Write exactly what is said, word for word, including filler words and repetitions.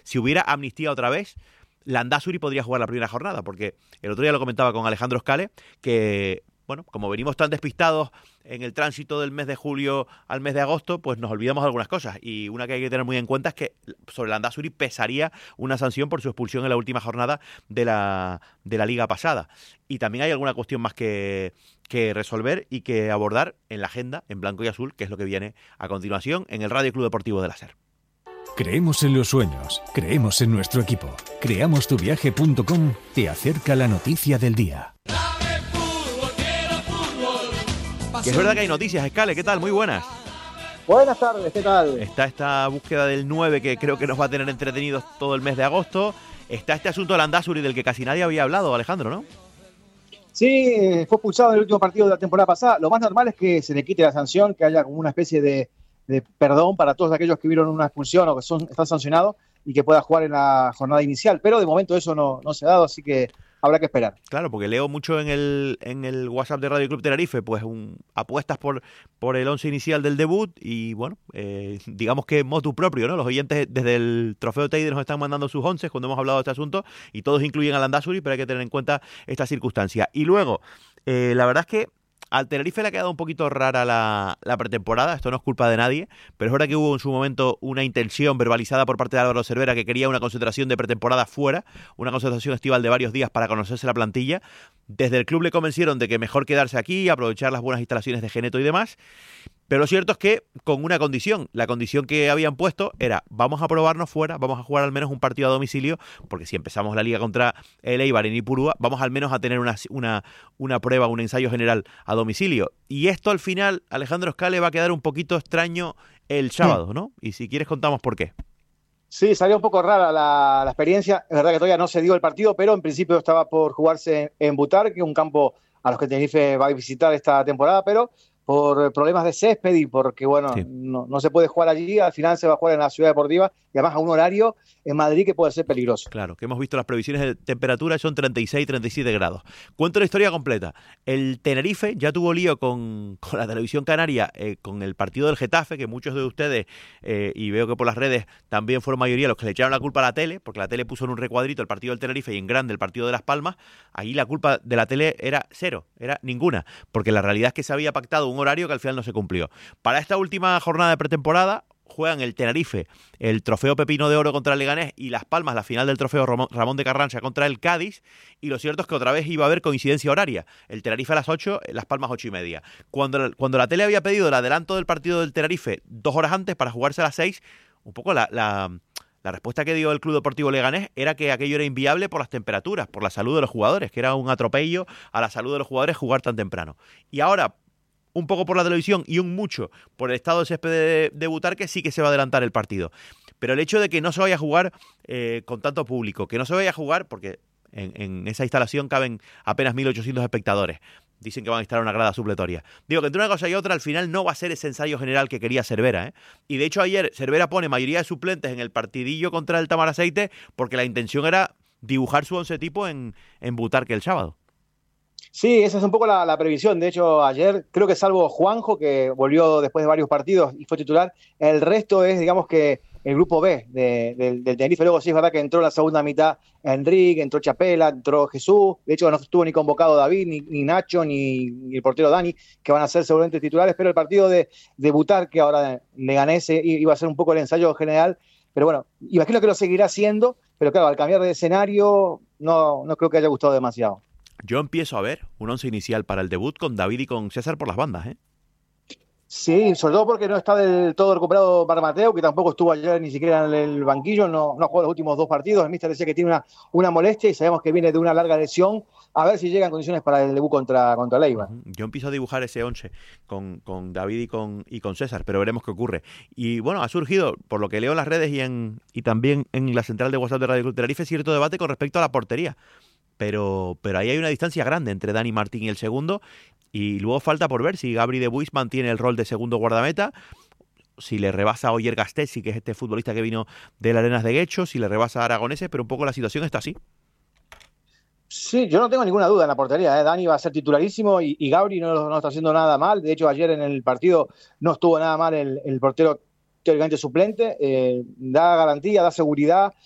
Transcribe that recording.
si hubiera amnistía otra vez, Landázuri podría jugar la primera jornada, porque el otro día lo comentaba con Alejandro Scale, que, bueno, como venimos tan despistados en el tránsito del mes de julio al mes de agosto, pues nos olvidamos de algunas cosas. Y una que hay que tener muy en cuenta es que sobre Landázuri pesaría una sanción por su expulsión en la última jornada de la, de la liga pasada. Y también hay alguna cuestión más que, que resolver y que abordar en la agenda, en blanco y azul, que es lo que viene a continuación en el Radio Club Deportivo de la SER. Creemos en los sueños, creemos en nuestro equipo. creamos tu viaje punto com te acerca la noticia del día. Que es verdad que hay noticias, Escale, ¿qué tal? Muy buenas. Buenas tardes, ¿qué tal? Está esta búsqueda del nueve que creo que nos va a tener entretenidos todo el mes de agosto. Está este asunto de Landázuri del que casi nadie había hablado, Alejandro, ¿no? Sí, fue expulsado en el último partido de la temporada pasada. Lo más normal es que se le quite la sanción, que haya como una especie de, de perdón para todos aquellos que vieron una expulsión o que son, están sancionados y que pueda jugar en la jornada inicial. Pero de momento eso no, no se ha dado, así que habrá que esperar. Claro, porque leo mucho en el, en el WhatsApp de Radio Club Tenerife, pues un, apuestas por, por el once inicial del debut y bueno, eh, digamos que motu propio, ¿no? Los oyentes desde el Trofeo Teide nos están mandando sus once cuando hemos hablado de este asunto y todos incluyen a Landázuri, pero hay que tener en cuenta esta circunstancia. Y luego, eh, la verdad es que al Tenerife le ha quedado un poquito rara la, la pretemporada, esto no es culpa de nadie, pero es verdad que hubo en su momento una intención verbalizada por parte de Álvaro Cervera que quería una concentración de pretemporada fuera, una concentración estival de varios días para conocerse la plantilla. Desde el club le convencieron de que mejor quedarse aquí, aprovechar las buenas instalaciones de Geneto y demás, pero lo cierto es que con una condición, la condición que habían puesto era vamos a probarnos fuera, vamos a jugar al menos un partido a domicilio, porque si empezamos la liga contra el Eibar en Ipurúa, vamos al menos a tener una, una, una prueba, un ensayo general a domicilio. Y esto al final, Alejandro Scale, va a quedar un poquito extraño el sábado, ¿no? Y si quieres contamos por qué. Sí, salió un poco rara la, la experiencia. Es verdad que todavía no se dio el partido, pero en principio estaba por jugarse en Butar, que es un campo a los que Tenerife va a visitar esta temporada, pero por problemas de césped y porque, bueno, sí. no, no se puede jugar allí, al final se va a jugar en la Ciudad Deportiva y además a un horario en Madrid que puede ser peligroso. Claro, que hemos visto las previsiones de temperatura, son treinta y seis, treinta y siete grados. Cuento la historia completa. El Tenerife ya tuvo lío con, con la televisión canaria, eh, con el partido del Getafe, que muchos de ustedes, eh, y veo que por las redes también fueron mayoría los que le echaron la culpa a la tele, porque la tele puso en un recuadrito el partido del Tenerife y en grande el partido de Las Palmas. Ahí la culpa de la tele era cero, era ninguna, porque la realidad es que se había pactado un horario que al final no se cumplió. Para esta última jornada de pretemporada juegan el Tenerife, el Trofeo Pepino de Oro contra el Leganés y Las Palmas, la final del Trofeo Ramón de Carranza contra el Cádiz, y lo cierto es que otra vez iba a haber coincidencia horaria, el Tenerife a las ocho, Las Palmas ocho y media. Cuando, cuando la tele había pedido el adelanto del partido del Tenerife dos horas antes para jugarse a las seis, un poco la... la La respuesta que dio el Club Deportivo Leganés era que aquello era inviable por las temperaturas, por la salud de los jugadores, que era un atropello a la salud de los jugadores jugar tan temprano. Y ahora, un poco por la televisión y un mucho por el estado de césped de, de Butarque, sí que se va a adelantar el partido. Pero el hecho de que no se vaya a jugar eh, con tanto público, que no se vaya a jugar, porque en, en esa instalación caben apenas mil ochocientos espectadores, dicen que van a instalar una grada supletoria. Digo que entre una cosa y otra, al final no va a ser ese ensayo general que quería Cervera, ¿eh? Y de hecho ayer Cervera pone mayoría de suplentes en el partidillo contra el Tamaraceite porque la intención era dibujar su once tipo en, en Butarque el sábado. Sí, esa es un poco la, la previsión. De hecho, ayer creo que salvo Juanjo, que volvió después de varios partidos y fue titular, el resto es, digamos que el grupo B de, de, del Tenerife. Luego sí es verdad que entró en la segunda mitad Enrique, entró Chapela, entró Jesús. De hecho, no estuvo ni convocado David, ni, ni Nacho, ni, ni el portero Dani, que van a ser seguramente titulares. Pero el partido de, de Butarque, ahora Leganés, iba a ser un poco el ensayo general. Pero bueno, imagino que lo seguirá haciendo. Pero claro, al cambiar de escenario, no, no creo que haya gustado demasiado. Yo empiezo a ver un once inicial para el debut con David y con César por las bandas, ¿eh? Sí, sobre todo porque no está del todo recuperado Barmateo, que tampoco estuvo ayer ni siquiera en el banquillo, no, no ha jugado los últimos dos partidos. El míster decía que tiene una, una molestia y sabemos que viene de una larga lesión. A ver si llega en condiciones para el debut contra, contra Leibar. Yo empiezo a dibujar ese once con, con David y con, y con César, pero veremos qué ocurre. Y bueno, ha surgido, por lo que leo en las redes y, en, y también en la central de WhatsApp de Radio Club Tenerife, cierto debate con respecto a la portería. Pero, pero ahí hay una distancia grande entre Dani Martín y el segundo, y luego falta por ver si Gabri de Buis mantiene el rol de segundo guardameta, si le rebasa a Oyer Gastesi, que es este futbolista que vino de las Arenas de Guecho, si le rebasa a Aragoneses, pero un poco la situación está así. Sí, yo no tengo ninguna duda en la portería, ¿eh? Dani va a ser titularísimo y, y Gabri no, no está haciendo nada mal. De hecho, ayer en el partido no estuvo nada mal el, el portero teóricamente suplente, eh, da garantía, da seguridad,